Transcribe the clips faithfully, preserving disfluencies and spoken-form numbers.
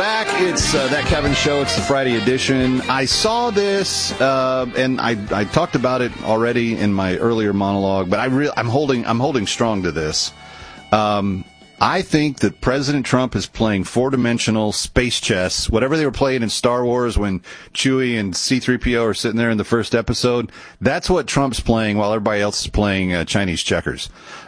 back. It's uh, That Kevin Show. It's the Friday edition. I saw this, uh, and I, I talked about it already in my earlier monologue, but I re- I'm holding I'm holding strong to this. Um, I think that President Trump is playing four-dimensional space chess, whatever they were playing in Star Wars when Chewie and C three P O are sitting there in the first episode. That's what Trump's playing while everybody else is playing uh, Chinese checkers.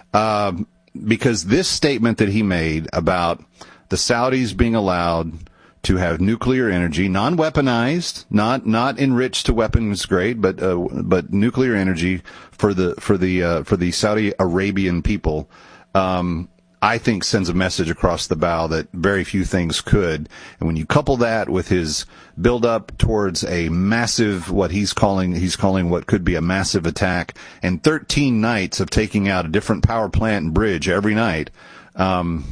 Um, because this statement that he made about the Saudis being allowed to have nuclear energy, non-weaponized, not not enriched to weapons grade, but uh, but nuclear energy for the for the uh, for the Saudi Arabian people, um, I think sends a message across the bow that very few things could. And when you couple that with his build up towards a massive, what he's calling, he's calling what could be a massive attack, and thirteen nights of taking out a different power plant and bridge every night, um,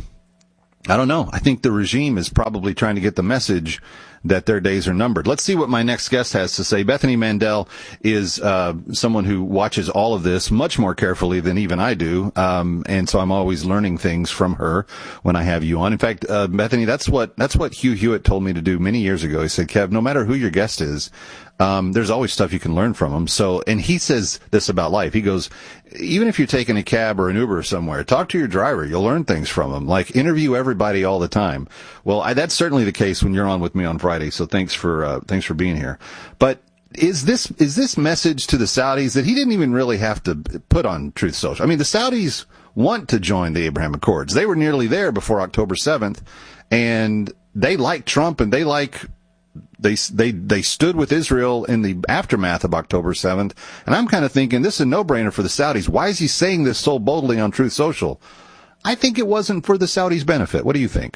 I don't know. I think the regime is probably trying to get the message that their days are numbered. Let's see what my next guest has to say. Bethany Mandel is uh someone who watches all of this much more carefully than even I do, um and so I'm always learning things from her when I have you on. In fact, uh Bethany, that's what that's what Hugh Hewitt told me to do many years ago. He said, Kev, no matter who your guest is, um there's always stuff you can learn from them. So, and he says this about life. He goes, even if you're taking a cab or an Uber somewhere, talk to your driver. You'll learn things from them. Like, interview everybody all the time. Well, I, that's certainly the case when you're on with me on Friday. So thanks for uh, thanks for being here. But is this is this message to the Saudis that he didn't even really have to put on Truth Social? I mean, the Saudis want to join the Abraham Accords. They were nearly there before October seventh, and they like Trump, and they like. They they they stood with Israel in the aftermath of October seventh, and I'm kind of thinking this is a no-brainer for the Saudis. Why is he saying this so boldly on Truth Social? I think it wasn't for the Saudis' benefit. What do you think?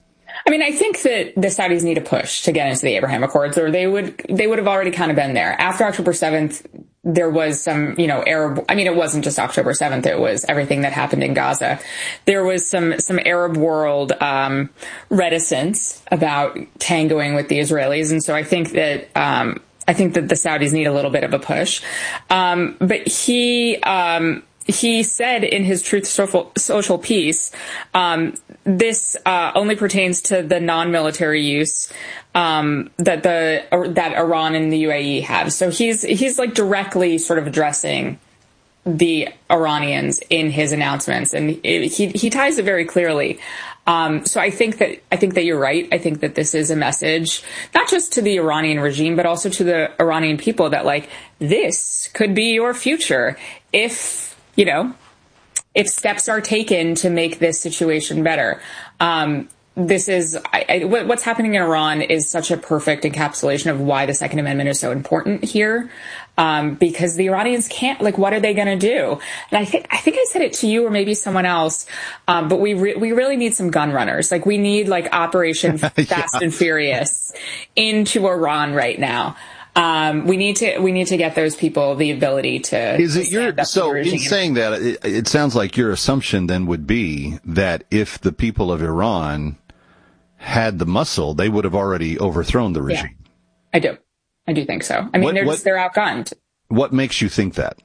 I mean, I think that the Saudis need a push to get into the Abraham Accords, or they would they would have already kind of been there. After October seventh, there was some, you know, Arab, I mean, it wasn't just October seventh, it was everything that happened in Gaza. There was some, some Arab world, um, reticence about tangoing with the Israelis. And so I think that, um, I think that the Saudis need a little bit of a push. Um, but he, um, he said in his Truth Social, social piece, um, this uh, only pertains to the non-military use um, that the or, that Iran and the U A E have. So he's he's like directly sort of addressing the Iranians in his announcements, and it, he he ties it very clearly. Um, so I think that I think that you're right. I think that this is a message not just to the Iranian regime, but also to the Iranian people that, like, this could be your future if, you know, if steps are taken to make this situation better. Um, this is I, I, what's happening in Iran is such a perfect encapsulation of why the Second Amendment is so important here. Um, because the Iranians can't, like, what are they going to do? And I think, I think I said it to you or maybe someone else. Um, but we, re- we really need some gun runners. Like, we need, like, Operation Fast yeah. and Furious into Iran right now. Um, we need to, we need to get those people the ability to. Is it your, so in saying that, it, it sounds like your assumption then would be that if the people of Iran had the muscle, they would have already overthrown the regime. Yeah, I do. I do think so. I mean, what, they're what, just, they're outgunned. What makes you think that?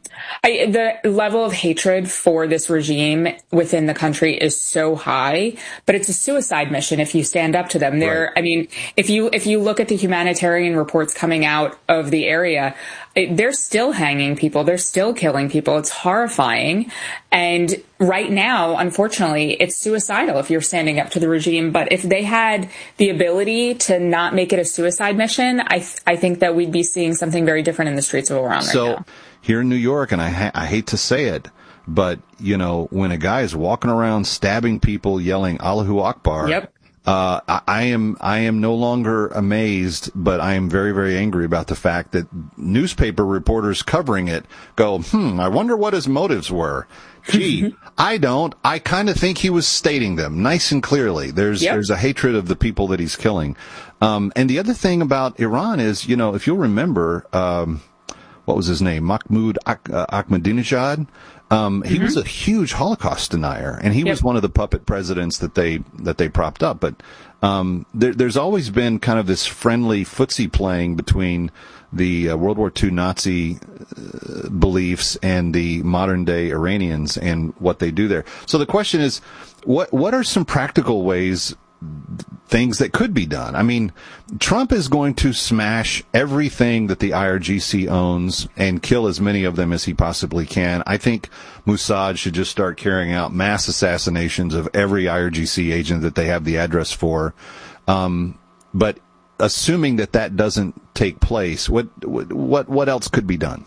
I, the level of hatred for this regime within the country is so high, but it's a suicide mission if you stand up to them. They're, right. I mean, if you, if you look at the humanitarian reports coming out of the area, it, they're still hanging people. They're still killing people. It's horrifying. And right now, unfortunately, it's suicidal if you're standing up to the regime. But if they had the ability to not make it a suicide mission, I, th- I think that we'd be seeing something very different in the streets of Iran so, right now. Here in New York, and I, ha- I hate to say it, but, you know, when a guy is walking around stabbing people, yelling Allahu Akbar, yep. uh, I, I am I am no longer amazed, but I am very, very angry about the fact that newspaper reporters covering it go, hmm, I wonder what his motives were. Gee, I don't. I kind of think he was stating them nice and clearly. There's yep. there's a hatred of the people that he's killing. Um, and the other thing about Iran is, you know, if you'll remember, um, what was his name? Mahmoud uh, Ahmadinejad. Um, he mm-hmm. was a huge Holocaust denier, and he yep. was one of the puppet presidents that they that they propped up. But um, there, there's always been kind of this friendly footsie playing between the uh, World War Two Nazi uh, beliefs and the modern day Iranians and what they do there. So the question is, what what are some practical ways things that could be done. I mean, Trump is going to smash everything that the I R G C owns and kill as many of them as he possibly can. I think Mossad should just start carrying out mass assassinations of every I R G C agent that they have the address for. Um, but assuming that that doesn't take place, what what what else could be done?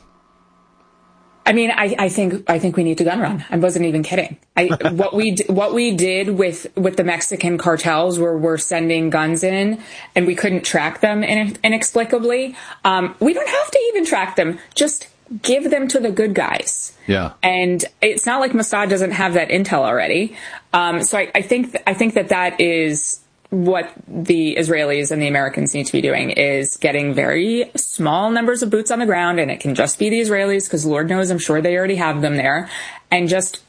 I mean, I, I think I think we need to gun run. I wasn't even kidding. I, what we what we did with with the Mexican cartels, where we're sending guns in and we couldn't track them inexplicably. Um, we don't have to even track them. Just give them to the good guys. Yeah. And it's not like Mossad doesn't have that intel already. Um, so I, I think th- I think that that is what the Israelis and the Americans need to be doing, is getting very small numbers of boots on the ground, and it can just be the Israelis, because Lord knows I'm sure they already have them there, and just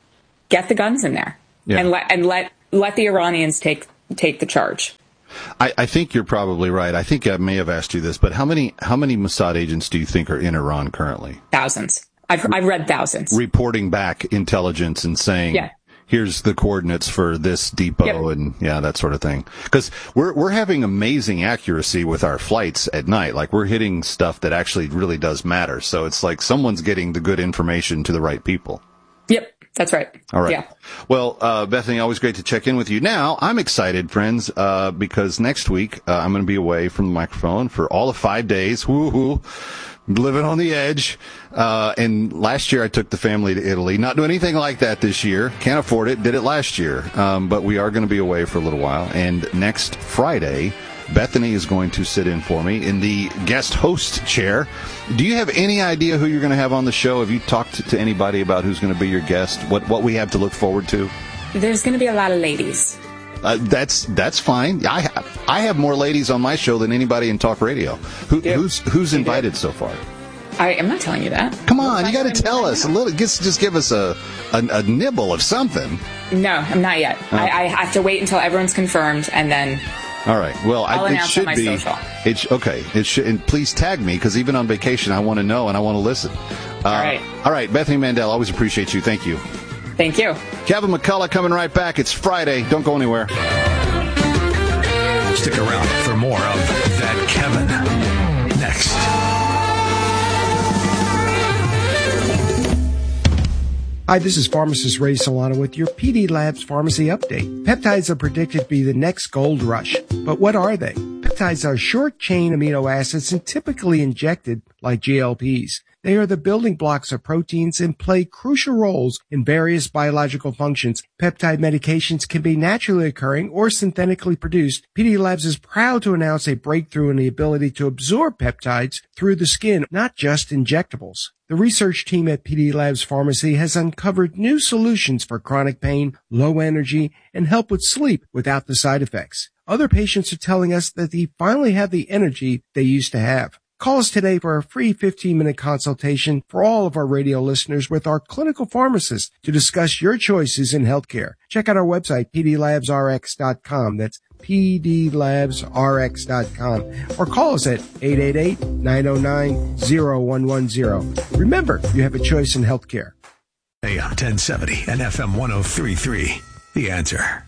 get the guns in there. Yeah. and let and let let the Iranians take take the charge. I, I think you're probably right. I think I may have asked you this, but how many how many Mossad agents do you think are in Iran currently? Thousands. I've I've read thousands. Reporting back intelligence and saying, yeah, here's the coordinates for this depot, yep, and yeah, that sort of thing. Because we're we're having amazing accuracy with our flights at night. Like, we're hitting stuff that actually really does matter. So it's like someone's getting the good information to the right people. Yep, that's right. All right. Yeah. Well, uh, Bethany, always great to check in with you. Now, I'm excited, friends, uh, because next week uh, I'm going to be away from the microphone for all of five days. Woo-hoo. Living on the edge. Uh, and last year I took the family to Italy. Not doing anything like that this year. Can't afford it. Did it last year. Um, but we are going to be away for a little while. And next Friday, Bethany is going to sit in for me in the guest host chair. Do you have any idea who you're going to have on the show? Have you talked to, to anybody about who's going to be your guest? What, what we have to look forward to? There's going to be a lot of ladies. Uh, that's that's fine. I I have more ladies on my show than anybody in talk radio. Who, who's who's invited so far? I am not telling you that. Come on, you got to tell us a little. Just, just give us a, a a nibble of something. No, I'm not yet. Oh. I, I have to wait until everyone's confirmed, and then. All right. Well, I'll I, it announce should on my be. Social. It okay. It should. And please tag me, because even on vacation, I want to know and I want to listen. Uh, all right. All right, Bethany Mandel. Always appreciate you. Thank you. Thank you. Kevin McCullough coming right back. It's Friday. Don't go anywhere. Stick around for more of That Kevin next. Hi, this is pharmacist Ray Solano with your P D Labs Pharmacy Update. Peptides are predicted to be the next gold rush. But what are they? Peptides are short-chain amino acids and typically injected like G L Ps. They are the building blocks of proteins and play crucial roles in various biological functions. Peptide medications can be naturally occurring or synthetically produced. P D Labs is proud to announce a breakthrough in the ability to absorb peptides through the skin, not just injectables. The research team at P D Labs Pharmacy has uncovered new solutions for chronic pain, low energy, and help with sleep without the side effects. Other patients are telling us that they finally have the energy they used to have. Call us today for a free fifteen-minute consultation for all of our radio listeners with our clinical pharmacist to discuss your choices in healthcare. Check out our website, p d labs r x dot com. That's p d labs r x dot com. Or call us at eight eight eight, nine oh nine, oh one one oh. Remember, you have a choice in healthcare. A M ten seventy and F M one oh three point three. The Answer.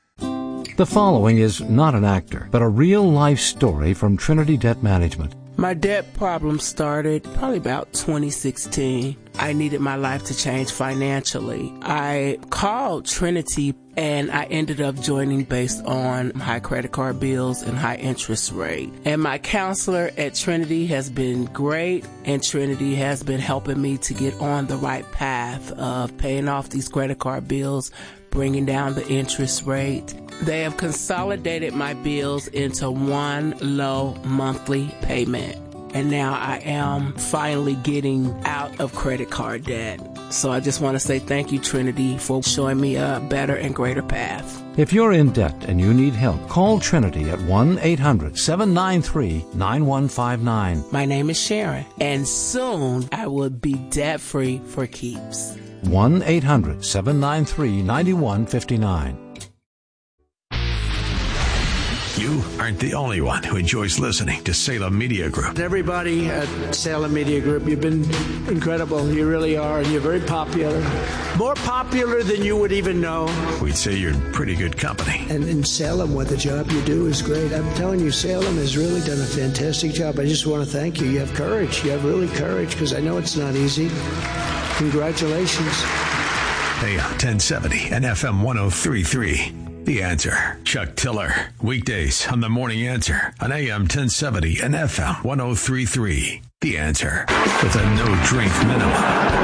The following is not an actor, but a real-life story from Trinity Debt Management. My debt problem started probably about twenty sixteen. I needed my life to change financially. I called Trinity and I ended up joining based on high credit card bills and high interest rate. And my counselor at Trinity has been great, and Trinity has been helping me to get on the right path of paying off these credit card bills, bringing down the interest rate. They have consolidated my bills into one low monthly payment. And now I am finally getting out of credit card debt. So I just want to say thank you, Trinity, for showing me a better and greater path. If you're in debt and you need help, call Trinity at one eight hundred, seven nine three, nine one five nine. My name is Sharon, and soon I will be debt-free for keeps. one eight hundred, seven nine three, nine one five nine. You aren't the only one who enjoys listening to Salem Media Group. Everybody at Salem Media Group, you've been incredible. You really are, and you're very popular. More popular than you would even know. We'd say you're in pretty good company. And in Salem, what the job you do is great. I'm telling you, Salem has really done a fantastic job. I just want to thank you. You have courage. You have really courage, because I know it's not easy. Congratulations. A M ten seventy and F M one oh three point three. The Answer. Chuck Tiller. Weekdays on The Morning Answer on A M ten seventy and F M one oh three point three. The Answer. With a no-drink minimum.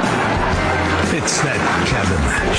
It's that Kevin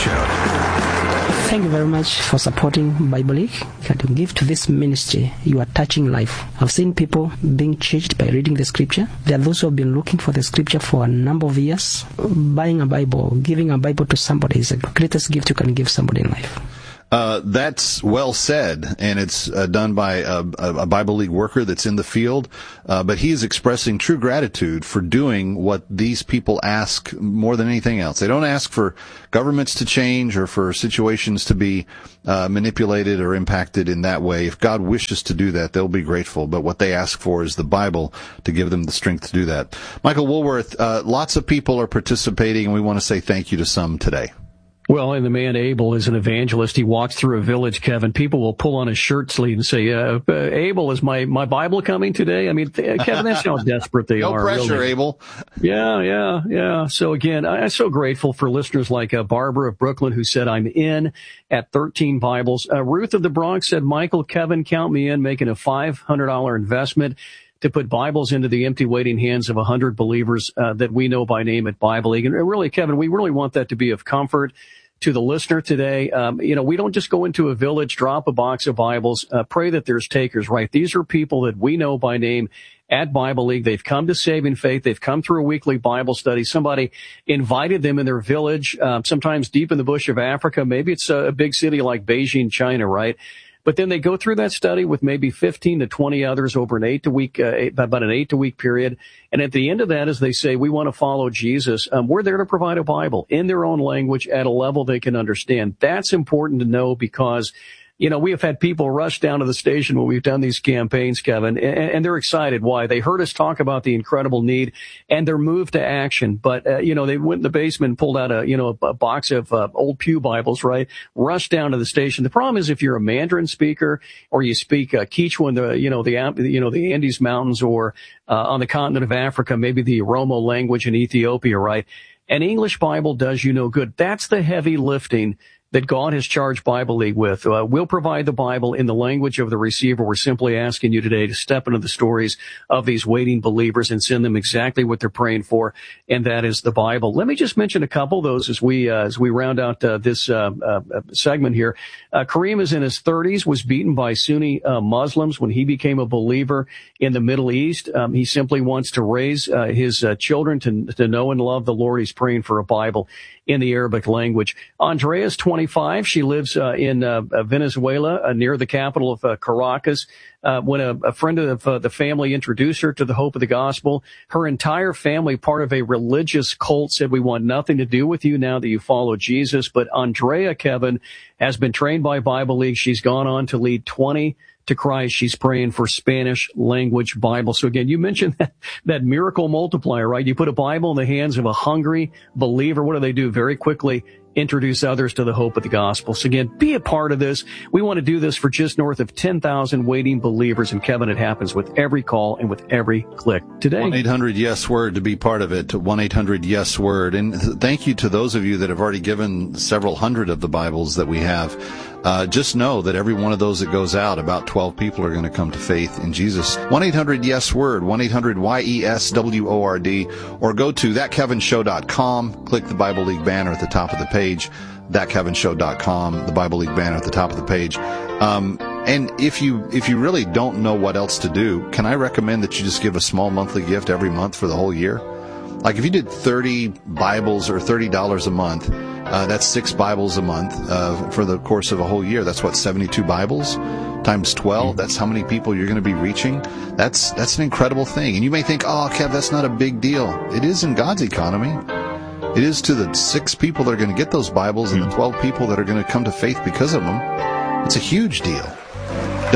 Show. Thank you very much for supporting Bible League. You can give to this ministry. You are touching life. I've seen people being changed by reading the scripture. There are those who have been looking for the scripture for a number of years. Buying a Bible, giving a Bible to somebody is the greatest gift you can give somebody in life. Uh, that's well said, and it's uh, done by a, a Bible League worker that's in the field. Uh, but he is expressing true gratitude for doing what these people ask more than anything else. They don't ask for governments to change or for situations to be uh, manipulated or impacted in that way. If God wishes to do that, they'll be grateful. But what they ask for is the Bible to give them the strength to do that. Michael Woolworth, uh, lots of people are participating, and we want to say thank you to some today. Well, and the man Abel is an evangelist. He walks through a village, Kevin. People will pull on his shirt sleeve and say, uh, uh, Abel, is my, my Bible coming today? I mean, th- Kevin, that's how desperate they no are. No pressure, really. Abel. Yeah, yeah, yeah. So again, I'm so grateful for listeners like uh, Barbara of Brooklyn, who said, I'm in at thirteen Bibles. Uh, Ruth of the Bronx said, Michael, Kevin, count me in, making a five hundred dollars investment to put Bibles into the empty waiting hands of one hundred believers uh, that we know by name at Bible League. And really, Kevin, we really want that to be of comfort to the listener today. Um, you know, we don't just go into a village, drop a box of Bibles, uh, pray that there's takers, right? These are people that we know by name at Bible League. They've come to saving faith. They've come through a weekly Bible study. Somebody invited them in their village, uh, sometimes deep in the bush of Africa. Maybe it's a, a big city like Beijing, China, right? But then they go through that study with maybe fifteen to twenty others over an eight to week, uh, eight, about an eight to week period. And at the end of that, as they say, we want to follow Jesus. Um, we're there to provide a Bible in their own language at a level they can understand. That's important to know because, you know, we have had people rush down to the station when we've done these campaigns, Kevin, and, and they're excited. Why? They heard us talk about the incredible need and they're moved to action. But, uh, you know, they went in the basement and pulled out a, you know, a box of uh, old pew Bibles, right? Rushed down to the station. The problem is if you're a Mandarin speaker or you speak uh, Quechua in the, you know, the, you know, the Andes Mountains or uh, on the continent of Africa, maybe the Oromo language in Ethiopia, right? An English Bible does you no good. That's the heavy lifting that God has charged Bible League with. Uh, we'll provide the Bible in the language of the receiver. We're simply asking you today to step into the stories of these waiting believers and send them exactly what they're praying for, and that is the Bible. Let me just mention a couple of those as we uh, as we round out uh, this uh, uh, segment here. Uh, Kareem is in his thirties, was beaten by Sunni uh, Muslims when he became a believer in the Middle East. Um, he simply wants to raise uh, his uh, children to, to know and love the Lord. He's praying for a Bible in the Arabic language. Andrea is twenty-five. She lives uh, in uh, Venezuela, uh, near the capital of uh, Caracas. Uh, when a, a friend of uh, the family introduced her to the hope of the gospel, her entire family, part of a religious cult, said, we want nothing to do with you now that you follow Jesus. But Andrea, Kevin, has been trained by Bible League. She's gone on to lead twenty to Christ. She's praying for Spanish language Bible. So again, you mentioned that, that miracle multiplier, right? You put a Bible in the hands of a hungry believer. What do they do? Very quickly introduce others to the hope of the gospel. So again, be a part of this. We want to do this for just north of ten thousand waiting believers. And Kevin, it happens with every call and with every click today. one eight hundred yes word to be part of it. one eight hundred yes word. And thank you to those of you that have already given several hundred of the Bibles that we have. Uh, just know that every one of those that goes out, about twelve people are going to come to faith in Jesus. one eight hundred yes word, one eight hundred Y E S W O R D, or go to that kevin show dot com, click the Bible League banner at the top of the page, that kevin show dot com, the Bible League banner at the top of the page. Um, and if you, if you really don't know what else to do, can I recommend that you just give a small monthly gift every month for the whole year? Like if you did thirty Bibles or thirty dollars a month, uh, that's six Bibles a month, uh, for the course of a whole year. That's what, seventy-two Bibles times twelve. That's how many people you're going to be reaching. That's, that's an incredible thing. And you may think, oh, Kev, that's not a big deal. It is in God's economy. It is to the six people that are going to get those Bibles and the twelve people that are going to come to faith because of them. It's a huge deal. Don't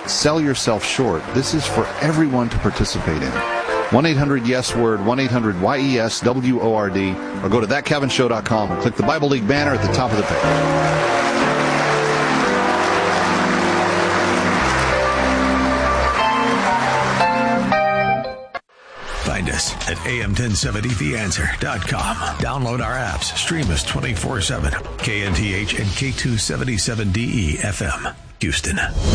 sell yourself short. This is for everyone to participate in. one eight hundred yes word, one eight hundred Y E S W O R D, or go to that kevin show dot com and click the Bible League banner at the top of the page. Find us at A M ten seventy the answer dot com. Download our apps. Stream us twenty-four seven. K N T H and K two seventy-seven D E F M, Houston.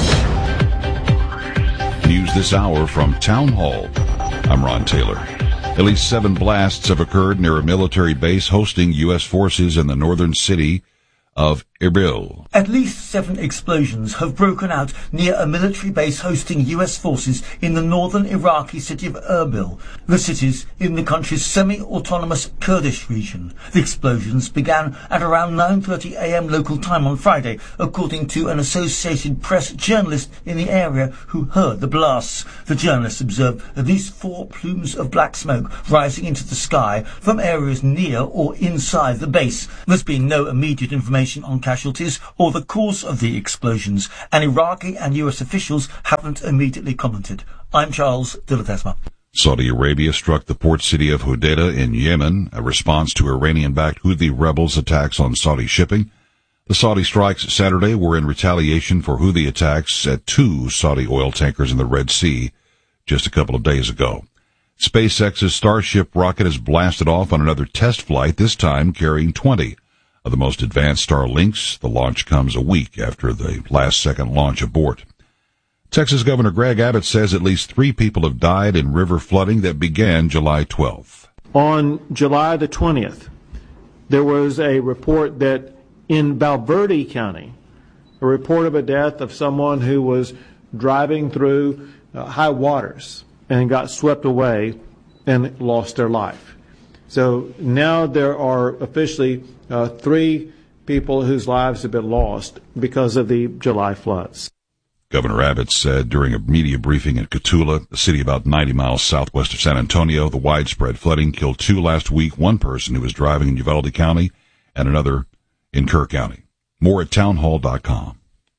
News this hour from Town Hall. I'm Ron Taylor. At least seven blasts have occurred near a military base hosting U S forces in the northern city of Erbil. At least seven explosions have broken out near a military base hosting U S forces in the northern Iraqi city of Erbil. The city's in the country's semi-autonomous Kurdish region. The explosions began at around nine thirty a.m. local time on Friday, according to an Associated Press journalist in the area who heard the blasts. The journalist observed at least four plumes of black smoke rising into the sky from areas near or inside the base. There's been no immediate information on casualties or the cause of the explosions, and Iraqi and U S officials haven't immediately commented. I'm Charles de Ledesma. Saudi Arabia struck the port city of Hodeidah in Yemen, a response to Iranian-backed Houthi rebels' attacks on Saudi shipping. The Saudi strikes Saturday were in retaliation for Houthi attacks at two Saudi oil tankers in the Red Sea just a couple of days ago. SpaceX's Starship rocket has blasted off on another test flight, this time carrying twenty of the most advanced Starlinks. The launch comes a week after the last-second launch abort. Texas Governor Greg Abbott says at least three people have died in river flooding that began July twelfth. On July the twentieth, there was a report that in Valverde County, a report of a death of someone who was driving through uh, high waters and got swept away and lost their life. So now there are officially uh, three people whose lives have been lost because of the July floods. Governor Abbott said during a media briefing in Cotulla, a city about ninety miles southwest of San Antonio, the widespread flooding killed two last week, one person who was driving in Uvalde County and another in Kerr County. More at townhall dot com.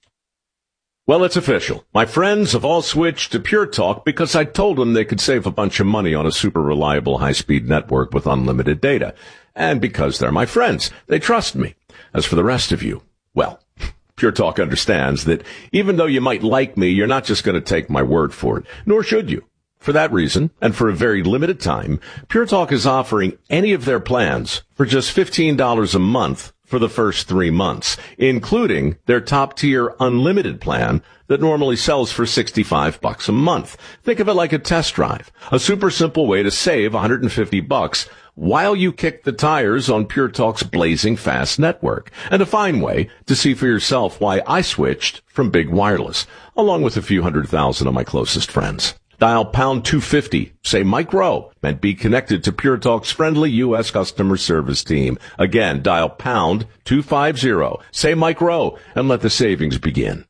Well, it's official. My friends have all switched to Pure Talk because I told them they could save a bunch of money on a super reliable high-speed network with unlimited data. And because they're my friends, they trust me. As for the rest of you, well, Pure Talk understands that even though you might like me, you're not just going to take my word for it, nor should you. For that reason, and for a very limited time, Pure Talk is offering any of their plans for just fifteen dollars a month for the first three months, including their top-tier unlimited plan that normally sells for sixty-five bucks a month. Think of it like a test drive, a super simple way to save one hundred fifty bucks while you kick the tires on Pure Talk's blazing fast network, and a fine way to see for yourself why I switched from big wireless, along with a few hundred thousand of my closest friends. Dial pound two fifty, say Mike Rowe, and be connected to Pure Talk's friendly U S customer service team. Again, dial pound two fifty, say Mike Rowe, and let the savings begin.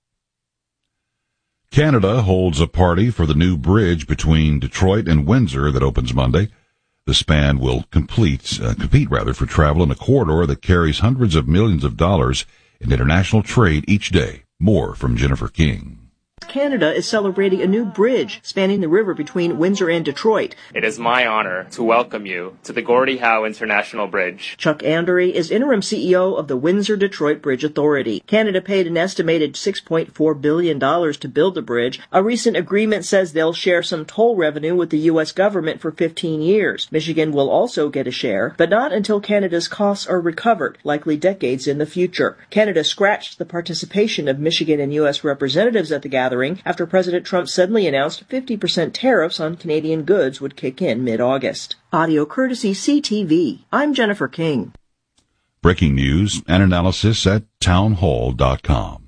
Canada holds a party for the new bridge between Detroit and Windsor that opens Monday. The span will complete, uh, compete rather for travel in a corridor that carries hundreds of millions of dollars in international trade each day. More from Jennifer King. Canada is celebrating a new bridge spanning the river between Windsor and Detroit. It is my honor to welcome you to the Gordie Howe International Bridge. Chuck Andery is interim C E O of the Windsor-Detroit Bridge Authority. Canada paid an estimated six point four billion dollars to build the bridge. A recent agreement says they'll share some toll revenue with the U S government for fifteen years. Michigan will also get a share, but not until Canada's costs are recovered, likely decades in the future. Canada scratched the participation of Michigan and U S representatives at the gathering after President Trump suddenly announced fifty percent tariffs on Canadian goods would kick in mid-August. Audio courtesy C T V. I'm Jennifer King. Breaking news and analysis at townhall dot com.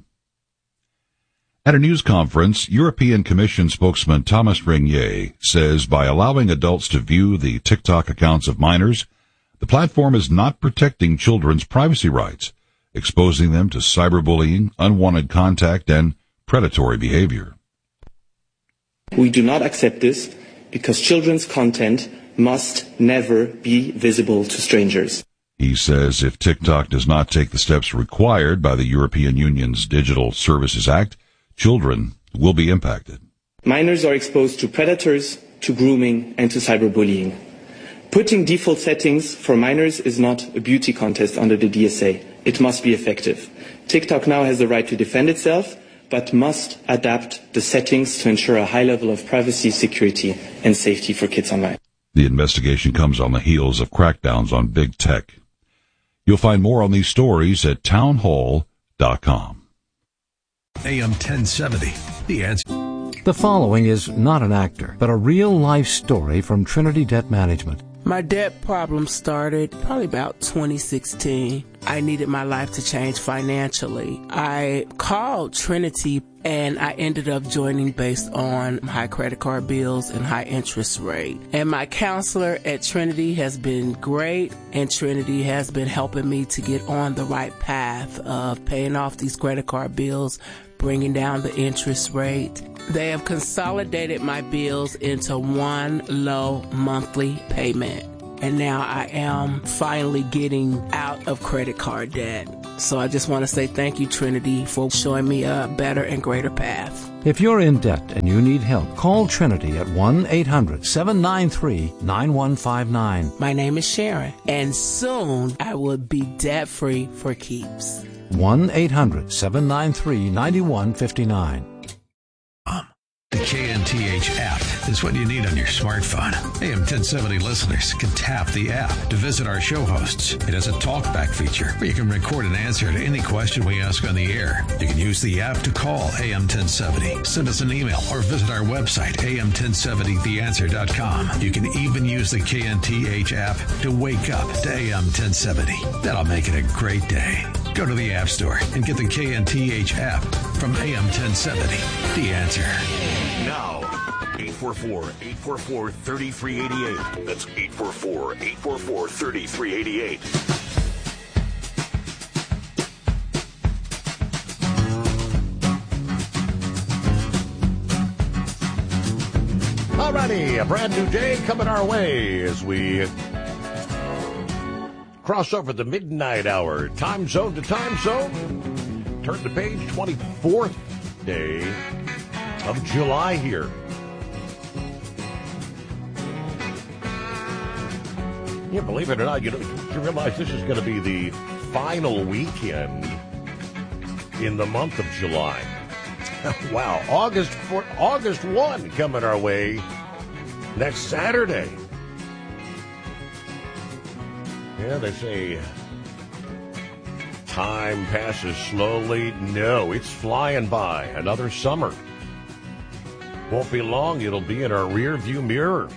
At a news conference, European Commission spokesman Thomas Renier says by allowing adults to view the TikTok accounts of minors, the platform is not protecting children's privacy rights, exposing them to cyberbullying, unwanted contact, and predatory behavior. We do not accept this because children's content must never be visible to strangers. He says if TikTok does not take the steps required by the European Union's Digital Services Act, children will be impacted. Minors are exposed to predators, to grooming, and to cyberbullying. Putting default settings for minors is not a beauty contest under the D S A. It must be effective. TikTok now has the right to defend itself, but must adapt the settings to ensure a high level of privacy, security, and safety for kids online. The investigation comes on the heels of crackdowns on big tech. You'll find more on these stories at townhall dot com. A M ten seventy, The Answer. The following is not an actor, but a real-life story from Trinity Debt Management. My debt problem started probably about twenty sixteen. I needed my life to change financially. I called Trinity and I ended up joining based on high credit card bills and high interest rate. And my counselor at Trinity has been great, and Trinity has been helping me to get on the right path of paying off these credit card bills, bringing down the interest rate. They have consolidated my bills into one low monthly payment. And now I am finally getting out of credit card debt. So I just want to say thank you, Trinity, for showing me a better and greater path. If you're in debt and you need help, call Trinity at one eight hundred seven nine three nine one five nine. My name is Sharon, and soon I will be debt-free for keeps. one eight hundred seven nine three nine one five nine. The K N T H app is what you need on your smartphone. A M ten seventy listeners can tap the app to visit our show hosts. It has a talkback feature where you can record an answer to any question we ask on the air. You can use the app to call A M ten seventy, send us an email, or visit our website, A M ten seventy the answer dot com. You can even use the K N T H app to wake up to A M ten seventy. That'll make it a great day. Go to the App Store and get the K N T H app from A M ten seventy. The Answer. Now, eight four four, eight four four, three three eight eight. That's eight four four, eight four four, three three eight eight. Alrighty, a brand new day coming our way as we cross over the midnight hour, time zone to time zone. Turn the page, twenty-fourth day of July here. Yeah, believe it or not, you know, you realize this is going to be the final weekend in the month of July. Wow, August for August first coming our way next Saturday. Yeah, they say time passes slowly. No, it's flying by. Another summer. Won't be long. It'll be in our rear view mirror.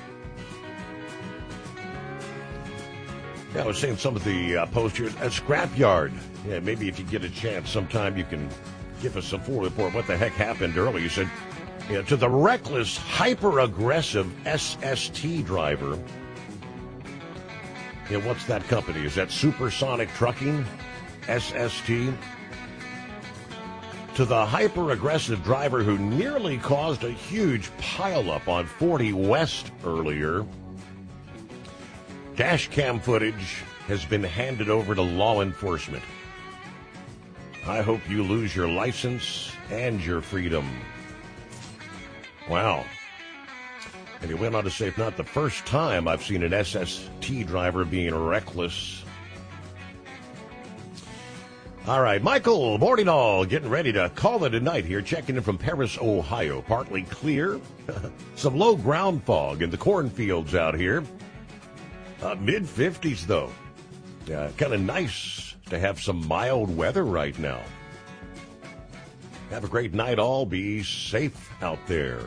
Yeah, I was seeing some of the uh, posters at Scrapyard. Yeah, maybe if you get a chance sometime you can give us some full report. What the heck happened earlier? You said, yeah, to the reckless, hyper-aggressive S S T driver. Yeah, what's that company? Is that Supersonic Trucking? S S T? To the hyper-aggressive driver who nearly caused a huge pileup on forty West earlier. Dash cam footage has been handed over to law enforcement. I hope you lose your license and your freedom. Wow. And he went on to say, it's not the first time I've seen an S S T driver being reckless. All right, Michael Morninall getting ready to call it a night here, checking in from Paris, Ohio. Partly clear. Some low ground fog in the cornfields out here. Uh, mid fifties, though. Uh, kind of nice to have some mild weather right now. Have a great night, all. Be safe out there.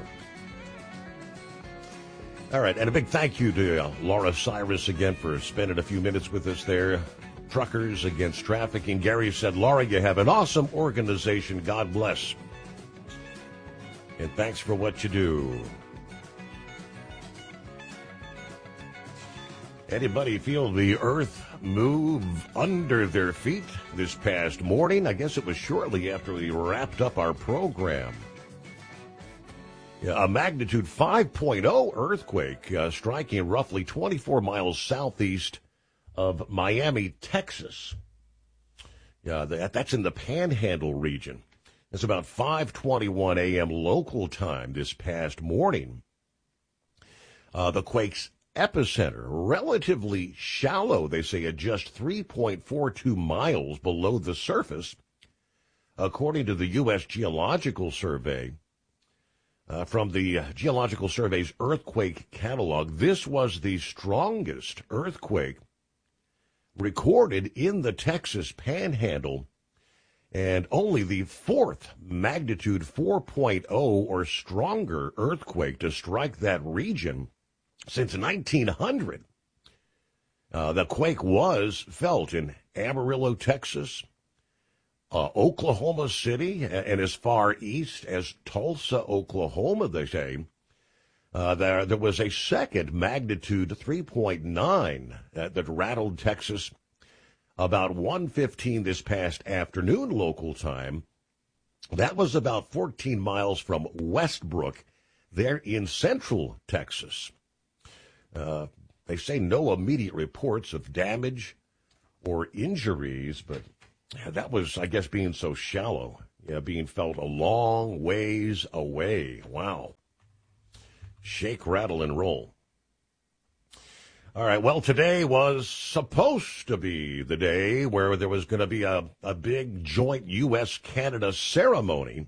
All right, and a big thank you to uh, Laura Cyrus again for spending a few minutes with us there. Truckers Against Trafficking. Gary said, Laura, you have an awesome organization. God bless. And thanks for what you do. Anybody feel the earth move under their feet this past morning? I guess it was shortly after we wrapped up our program. Yeah, a magnitude five point oh earthquake uh, striking roughly twenty-four miles southeast of Miami, Texas. Yeah, that, that's in the Panhandle region. It's about five twenty-one a.m. local time this past morning. Uh, the quake's epicenter, relatively shallow, they say, at just three point four two miles below the surface, according to the U S Geological Survey. Uh, from the Geological Survey's earthquake catalog, this was the strongest earthquake recorded in the Texas Panhandle, and only the fourth magnitude four point oh or stronger earthquake to strike that region since nineteen hundred. Uh, the quake was felt in Amarillo, Texas, uh, Oklahoma City, and as far east as Tulsa, Oklahoma, they say. Uh, there, there was a second magnitude three point nine uh, that rattled Texas about one fifteen this past afternoon local time. That was about fourteen miles from Westbrook, there in central Texas. Uh, they say no immediate reports of damage or injuries, but that was, I guess, being so shallow, yeah, being felt a long ways away. Wow. Shake, rattle, and roll. All right, well, today was supposed to be the day where there was going to be a, a big joint U S Canada ceremony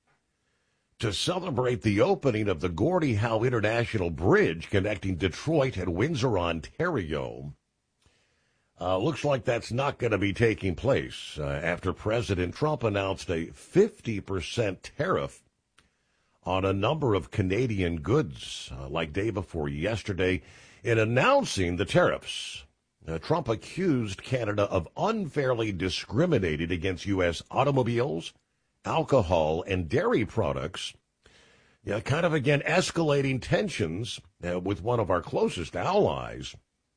to celebrate the opening of the Gordie Howe International Bridge connecting Detroit and Windsor, Ontario. Uh, looks like that's not going to be taking place uh, after President Trump announced a fifty percent tariff on a number of Canadian goods, uh, like day before yesterday. In announcing the tariffs, uh, Trump accused Canada of unfairly discriminating against U S automobiles, alcohol, and dairy products, yeah, kind of, again, escalating tensions uh, with one of our closest allies.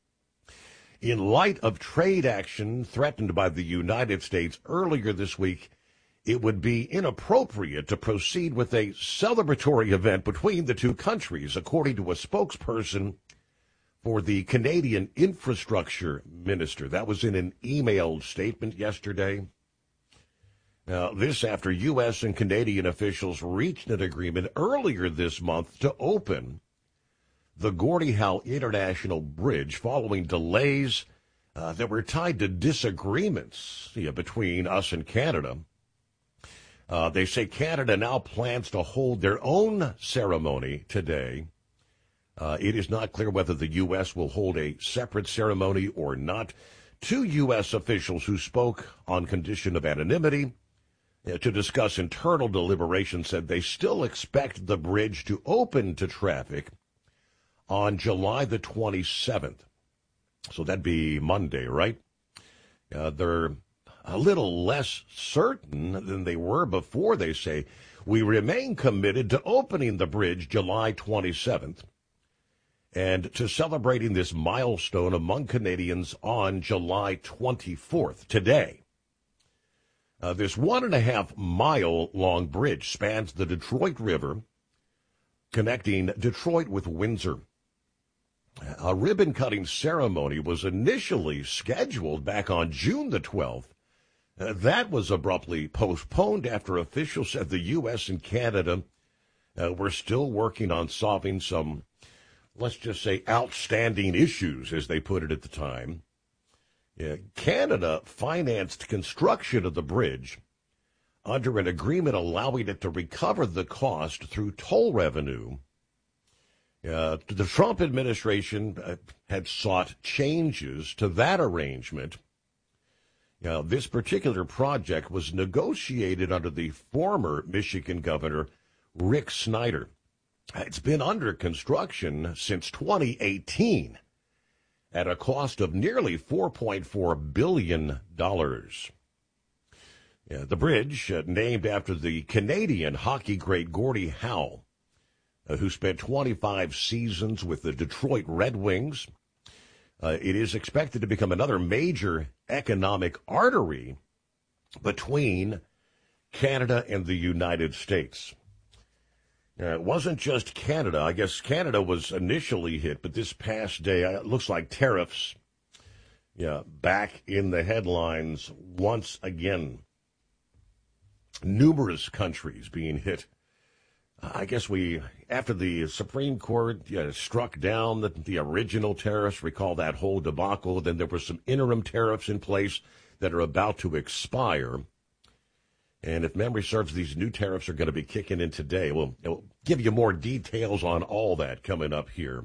In light of trade action threatened by the United States earlier this week, it would be inappropriate to proceed with a celebratory event between the two countries, according to a spokesperson for the Canadian infrastructure minister. That was in an emailed statement yesterday. Now, this after U S and Canadian officials reached an agreement earlier this month to open the Gordie Howe International Bridge following delays uh, that were tied to disagreements yeah, between us and Canada. Uh, they say Canada now plans to hold their own ceremony today. Uh, it is not clear whether the U S will hold a separate ceremony or not. Two U S officials who spoke on condition of anonymity uh, to discuss internal deliberations said they still expect the bridge to open to traffic on July the twenty-seventh. So that'd be Monday, right? Uh, they're a little less certain than they were before, they say. We remain committed to opening the bridge July twenty-seventh and to celebrating this milestone among Canadians on July twenty-fourth, today. Uh, this one and a half mile long bridge spans the Detroit River, connecting Detroit with Windsor. A ribbon cutting ceremony was initially scheduled back on June the twelfth. Uh, that was abruptly postponed after officials said the U S and Canada uh, were still working on solving some, let's just say, outstanding issues, as they put it at the time. Uh, Canada financed construction of the bridge under an agreement allowing it to recover the cost through toll revenue. Uh, the Trump administration uh, had sought changes to that arrangement. Now, this particular project was negotiated under the former Michigan governor, Rick Snyder. It's been under construction since twenty eighteen at a cost of nearly four point four billion dollars. Yeah, the bridge, uh, named after the Canadian hockey great Gordie Howe, uh, who spent twenty-five seasons with the Detroit Red Wings. Uh, it is expected to become another major economic artery between Canada and the United States. Uh, it wasn't just Canada. I guess Canada was initially hit, but this past day, uh, it looks like tariffs, yeah, back in the headlines once again. numerous countries being hit. I guess we, after the Supreme Court uh, struck down the, the original tariffs, recall that whole debacle, then there were some interim tariffs in place that are about to expire. And if memory serves, these new tariffs are going to be kicking in today. We'll, we'll give you more details on all that coming up here.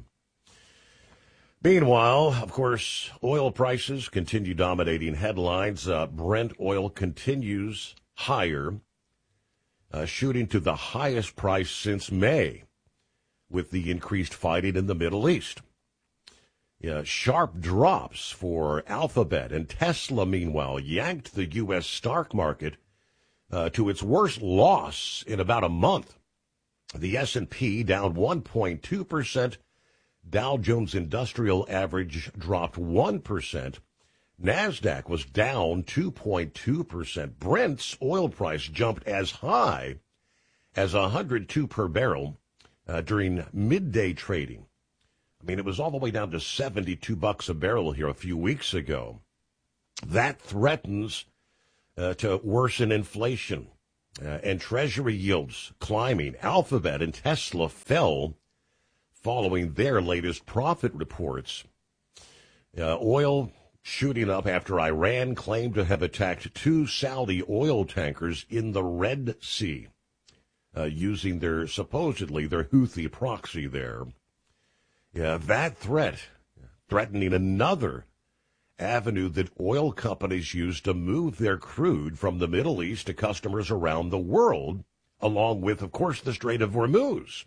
Meanwhile, of course, oil prices continue dominating headlines. Uh, Brent oil continues higher. Uh, shooting to the highest price since May with the increased fighting in the Middle East. Yeah, sharp drops for Alphabet and Tesla, meanwhile, yanked the U S stock market uh, to its worst loss in about a month. The S and P down one point two percent. Dow Jones Industrial Average dropped one percent. NASDAQ was down two point two percent. Brent's oil price jumped as high as one hundred two per barrel uh, during midday trading. I mean, it was all the way down to seventy-two bucks a barrel here a few weeks ago. That threatens uh, to worsen inflation uh, and Treasury yields climbing. Alphabet and Tesla fell following their latest profit reports. Uh, oil shooting up after Iran claimed to have attacked two Saudi oil tankers in the Red Sea, uh, using their, supposedly, their Houthi proxy there. Yeah, that threat, threatening another avenue that oil companies use to move their crude from the Middle East to customers around the world, along with, of course, the Strait of Hormuz.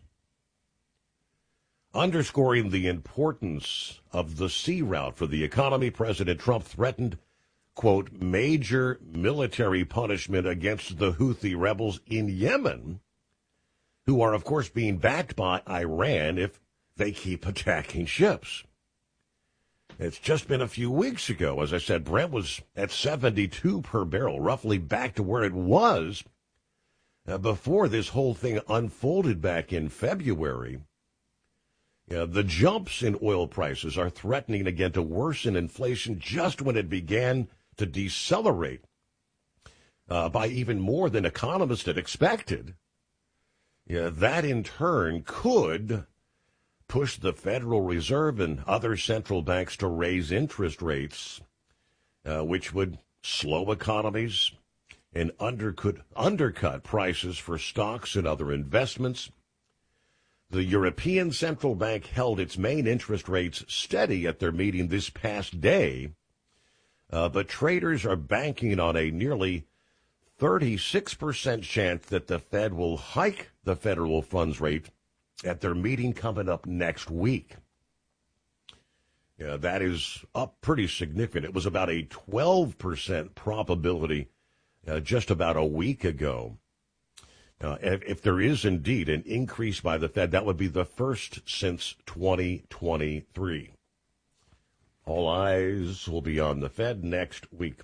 Underscoring the importance of the sea route for the economy, President Trump threatened, quote, major military punishment against the Houthi rebels in Yemen, who are, of course, being backed by Iran if they keep attacking ships. It's just been a few weeks ago. As I said, Brent was at seventy-two per barrel, roughly back to where it was uh, before this whole thing unfolded back in February. Yeah, the jumps in oil prices are threatening again to worsen inflation just when it began to decelerate uh, by even more than economists had expected. Yeah, that in turn could push the Federal Reserve and other central banks to raise interest rates, uh, which would slow economies and undercut, undercut prices for stocks and other investments. The European Central Bank held its main interest rates steady at their meeting this past day, uh, but traders are banking on a nearly thirty-six percent chance that the Fed will hike the federal funds rate at their meeting coming up next week. Yeah, that is up pretty significant. It was about a twelve percent probability uh, just about a week ago. Uh, if, if there is indeed an increase by the Fed, that would be the first since twenty twenty-three. All eyes will be on the Fed next week.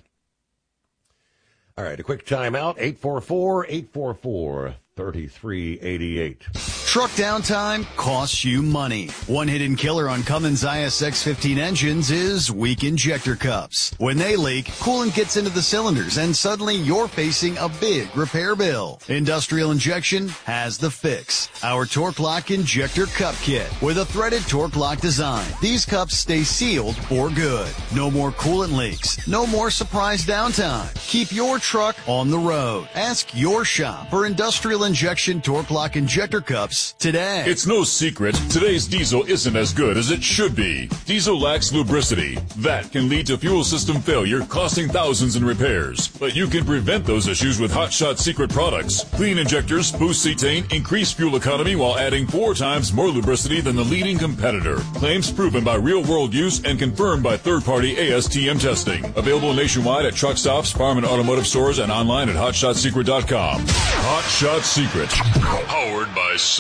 All right, a quick timeout, eight four four, eight four four, three three eight eight. Truck downtime costs you money. One hidden killer on Cummins I S X fifteen engines is weak injector cups. When they leak, coolant gets into the cylinders and suddenly you're facing a big repair bill. Industrial Injection has the fix. Our Torque Lock Injector Cup Kit with a threaded Torque Lock design. These cups stay sealed for good. No more coolant leaks. No more surprise downtime. Keep your truck on the road. Ask your shop for Industrial Injection Torque Lock Injector Cups today. It's no secret, today's diesel isn't as good as it should be. Diesel lacks lubricity. That can lead to fuel system failure, costing thousands in repairs. But you can prevent those issues with Hot Shot Secret products. Clean injectors, boost cetane, increase fuel economy while adding four times more lubricity than the leading competitor. Claims proven by real-world use and confirmed by third-party A S T M testing. Available nationwide at truck stops, farm and automotive stores, and online at hot shot secret dot com. Hot Shot Secret, powered by Sonic.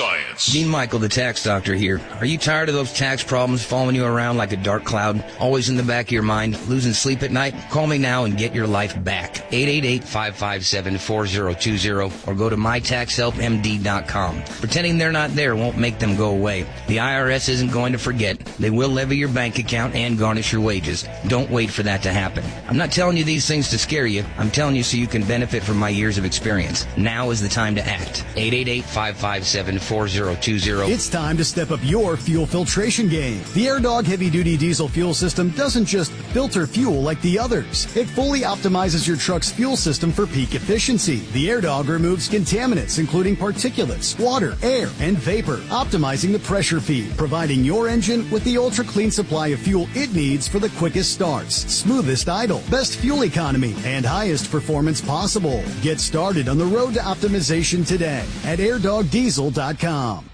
Alliance. Dean Michael, the tax doctor here. Are you tired of those tax problems following you around like a dark cloud, always in the back of your mind, losing sleep at night? Call me now and get your life back. eight eight eight, five five seven, four zero two zero or go to my tax help m d dot com. Pretending they're not there won't make them go away. The I R S isn't going to forget. They will levy your bank account and garnish your wages. Don't wait for that to happen. I'm not telling you these things to scare you. I'm telling you so you can benefit from my years of experience. Now is the time to act. eight eight eight, five five seven, four zero two zero. It's time to step up your fuel filtration game. The AirDog heavy-duty diesel fuel system doesn't just filter fuel like the others. It fully optimizes your truck's fuel system for peak efficiency. The AirDog removes contaminants, including particulates, water, air, and vapor, optimizing the pressure feed, providing your engine with the ultra-clean supply of fuel it needs for the quickest starts, smoothest idle, best fuel economy, and highest performance possible. Get started on the road to optimization today at air dog diesel dot com.